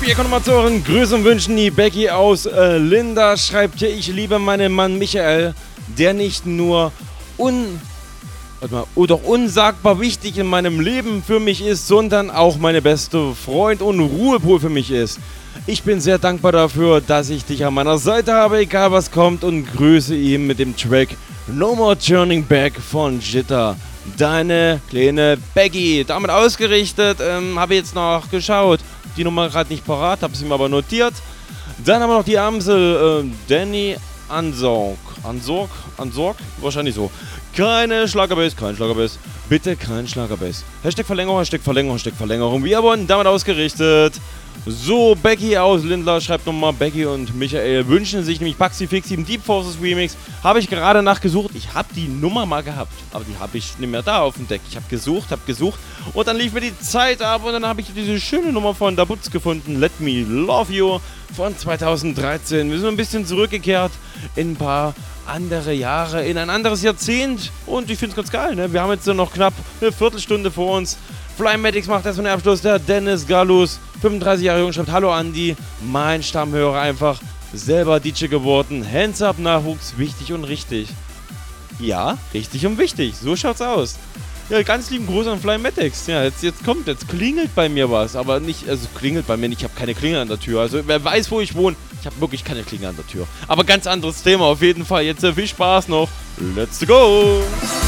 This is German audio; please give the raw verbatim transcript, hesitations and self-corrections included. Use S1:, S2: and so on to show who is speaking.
S1: Wir kommen mal zu euren Grüßen und Wünschen. Die Becky aus äh, Linda schreibt hier: Ich liebe meinen Mann Michael, der nicht nur un... Warte mal, oh, doch unsagbar wichtig in meinem Leben für mich ist, sondern auch meine beste Freund und Ruhepol für mich ist. Ich bin sehr dankbar dafür, dass ich dich an meiner Seite habe, egal was kommt, und grüße ihn mit dem Track No More Turning Back von Jitter. Deine kleine Becky. Damit ausgerichtet, ähm, habe ich jetzt noch geschaut. Die Nummer gerade nicht parat, habe sie mir aber notiert. Dann haben wir noch die Amsel, äh, Danny Ansorg. Ansorg? Ansorg? Wahrscheinlich so. Keine Schlagerbass, kein Schlagerbass. Bitte kein Schlagerbass. Hashtag Verlängerung, Hashtag Verlängerung, Hashtag Verlängerung. Wir wurden damit ausgerichtet. So, Becky aus Lindlar schreibt nochmal: Becky und Michael wünschen sich nämlich Paxi Fixi im Deep Forces Remix. Habe ich gerade nachgesucht. Ich habe die Nummer mal gehabt, aber die habe ich nicht mehr da auf dem Deck. Ich habe gesucht, habe gesucht und dann lief mir die Zeit ab und dann habe ich diese schöne Nummer von Dabutz gefunden. Let Me Love You von zweitausenddreizehn. Wir sind ein bisschen zurückgekehrt in ein paar andere Jahre, in ein anderes Jahrzehnt und ich finde es ganz geil, ne? Wir haben jetzt noch knapp eine Viertelstunde vor uns. Flymatics macht erstmal den Abschluss, der Dennis Gallus, fünfunddreißig Jahre jung, schreibt: Hallo Andi, mein Stammhörer, einfach selber D J geworden. Hands up, Nachwuchs, wichtig und richtig. Ja, richtig und wichtig, so schaut's aus. Ja, ganz lieben Gruß an Flymatics. Ja, jetzt, jetzt kommt, jetzt klingelt bei mir was, aber nicht, also klingelt bei mir nicht, ich habe keine Klingel an der Tür. Also wer weiß, wo ich wohne, ich habe wirklich keine Klingel an der Tür. Aber ganz anderes Thema auf jeden Fall. Jetzt äh, viel Spaß noch. Let's go!